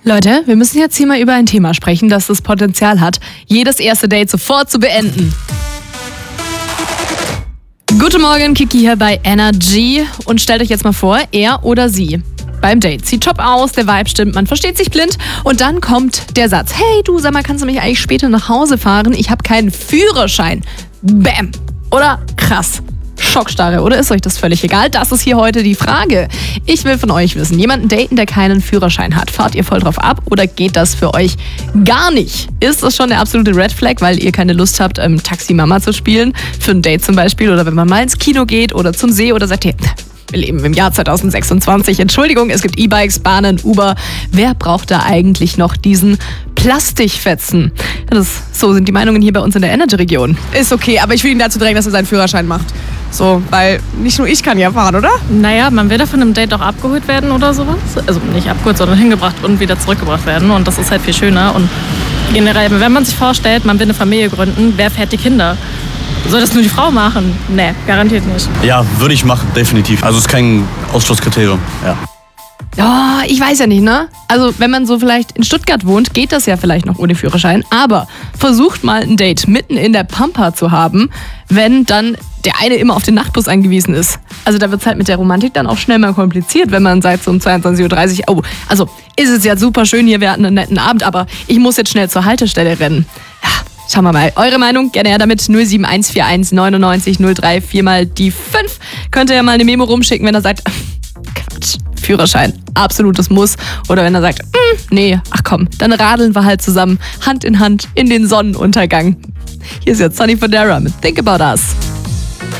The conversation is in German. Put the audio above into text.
Leute, wir müssen jetzt hier mal über ein Thema sprechen, das das Potenzial hat, jedes erste Date sofort zu beenden. Guten Morgen, Kiki hier bei Energy. Und stellt euch jetzt mal vor, er oder sie beim Date sieht top aus, der Vibe stimmt, man versteht sich blind und dann kommt der Satz: Hey du, sag mal, kannst du mich eigentlich später nach Hause fahren? Ich habe keinen Führerschein. Bäm. Oder krass. Schockstarre, oder ist euch das völlig egal? Das ist hier heute die Frage. Ich will von euch wissen, jemanden daten, der keinen Führerschein hat. Fahrt ihr voll drauf ab oder geht das für euch gar nicht? Ist das schon eine absolute Red Flag, weil ihr keine Lust habt, Taxi-Mama zu spielen? Für ein Date zum Beispiel oder wenn man mal ins Kino geht oder zum See oder sagt ihr, wir leben im Jahr 2026. Entschuldigung, es gibt E-Bikes, Bahnen, Uber. Wer braucht da eigentlich noch diesen Plastikfetzen? So sind die Meinungen hier bei uns in der Energy-Region. Ist okay, aber ich will ihn dazu drängen, dass er seinen Führerschein macht. So, weil nicht nur ich kann ja fahren, oder? Naja, man will ja von einem Date auch abgeholt werden oder sowas. Also nicht abgeholt, sondern hingebracht und wieder zurückgebracht werden. Und das ist halt viel schöner. Und generell, wenn man sich vorstellt, man will eine Familie gründen, wer fährt die Kinder? Soll das nur die Frau machen? Nee, garantiert nicht. Ja, würde ich machen, definitiv. Also es ist kein Ausschlusskriterium, ja. Ja, ich weiß ja nicht, ne? Also wenn man so vielleicht in Stuttgart wohnt, geht das ja vielleicht noch ohne Führerschein. Aber versucht mal ein Date mitten in der Pampa zu haben, wenn dann der eine immer auf den Nachtbus angewiesen ist. Also da wird es halt mit der Romantik dann auch schnell mal kompliziert, wenn man sagt so um 22.30 Uhr, oh, also ist es ja super schön hier, wir hatten einen netten Abend, aber ich muss jetzt schnell zur Haltestelle rennen. Ja, schauen wir mal. Eure Meinung gerne her damit 07141 99 03 4 mal die 5. Könnt ihr ja mal eine Memo rumschicken, wenn er sagt, Quatsch, Führerschein, absolutes Muss. Oder wenn er sagt, nee, ach komm, dann radeln wir halt zusammen, Hand in Hand in den Sonnenuntergang. Hier ist jetzt Sunny Fodera mit Think About Us.